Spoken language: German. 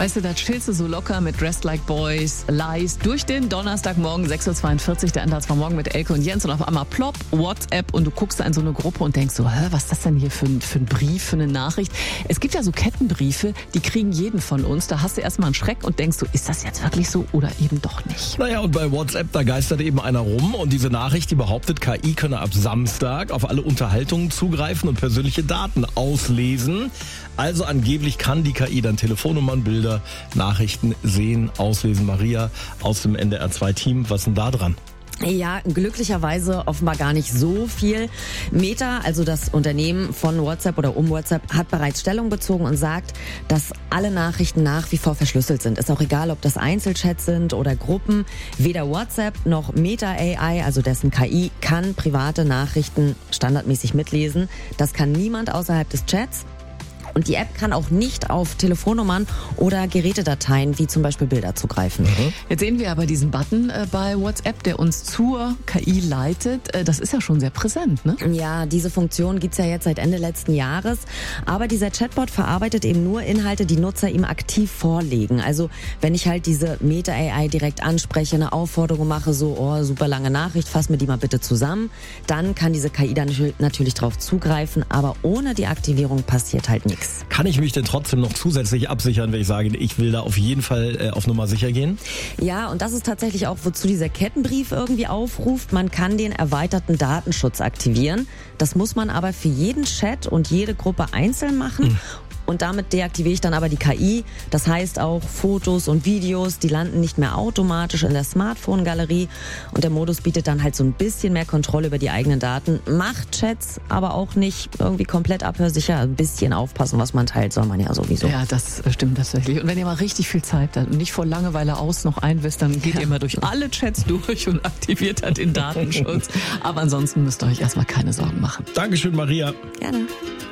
Weißt du, da chillst du so locker mit Dressed Like Boys, Lies durch den Donnerstagmorgen 6.42 Uhr, der Ende war morgen mit Elke und Jens und auf einmal plopp, WhatsApp und du guckst da in so eine Gruppe und denkst so, was ist das denn hier für ein Brief, für eine Nachricht? Es gibt ja so Kettenbriefe, die kriegen jeden von uns. Da hast du erstmal einen Schreck und denkst so, ist das jetzt wirklich so oder eben doch nicht? Naja, und bei WhatsApp, da geistert eben einer rum und diese Nachricht, die behauptet, KI könne ab Samstag auf alle Unterhaltungen zugreifen und persönliche Daten auslesen. Also angeblich kann die KI dann Telefonnummern, Bilder, Nachrichten sehen, auslesen. Maria aus dem NDR2-Team, was ist denn da dran? Ja, glücklicherweise offenbar gar nicht so viel. Meta, also das Unternehmen von WhatsApp oder WhatsApp, hat bereits Stellung bezogen und sagt, dass alle Nachrichten nach wie vor verschlüsselt sind. Ist auch egal, ob das Einzelchats sind oder Gruppen. Weder WhatsApp noch Meta AI, also dessen KI, kann private Nachrichten standardmäßig mitlesen. Das kann niemand außerhalb des Chats. Und die App kann auch nicht auf Telefonnummern oder Gerätedateien wie zum Beispiel Bilder zugreifen. Jetzt sehen wir aber diesen Button bei WhatsApp, der uns zur KI leitet. Das ist ja schon sehr präsent, ne? Ja, diese Funktion gibt's ja jetzt seit Ende letzten Jahres. Aber dieser Chatbot verarbeitet eben nur Inhalte, die Nutzer ihm aktiv vorlegen. Also wenn ich halt diese Meta-AI direkt anspreche, eine Aufforderung mache, so, super lange Nachricht, fass mir die mal bitte zusammen, dann kann diese KI dann natürlich drauf zugreifen. Aber ohne die Aktivierung passiert halt nichts. Kann ich mich denn trotzdem noch zusätzlich absichern, wenn ich sage, ich will da auf jeden Fall auf Nummer sicher gehen? Ja, und das ist tatsächlich auch, wozu dieser Kettenbrief irgendwie aufruft. Man kann den erweiterten Datenschutz aktivieren. Das muss man aber für jeden Chat und jede Gruppe einzeln machen. Und damit deaktiviere ich dann aber die KI. Das heißt auch Fotos und Videos, die landen nicht mehr automatisch in der Smartphone-Galerie. Und der Modus bietet dann halt so ein bisschen mehr Kontrolle über die eigenen Daten. Macht Chats aber auch nicht irgendwie komplett abhörsicher. Ein bisschen aufpassen, was man teilt, soll man ja sowieso. Ja, das stimmt tatsächlich. Und wenn ihr mal richtig viel Zeit habt und nicht vor Langeweile noch einwisst, dann geht ihr mal durch alle Chats durch und aktiviert halt den Datenschutz. Aber ansonsten müsst ihr euch erstmal keine Sorgen machen. Dankeschön, Maria. Gerne.